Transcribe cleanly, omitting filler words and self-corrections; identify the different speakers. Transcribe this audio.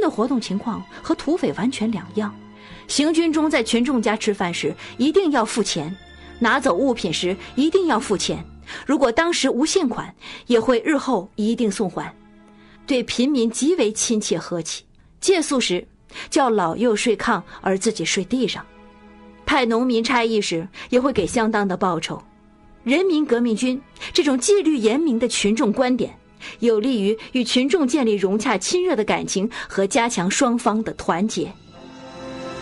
Speaker 1: 的活动情况和土匪完全两样。行军中在群众家吃饭时一定要付钱，拿走物品时一定要付钱，如果当时无现款，也会日后一定送还。对贫民极为亲切和气，借宿时叫老幼睡炕，而自己睡地上。派农民差役时也会给相当的报酬。人民革命军这种纪律严明的群众观点，有利于与群众建立融洽亲热的感情和加强双方的团结。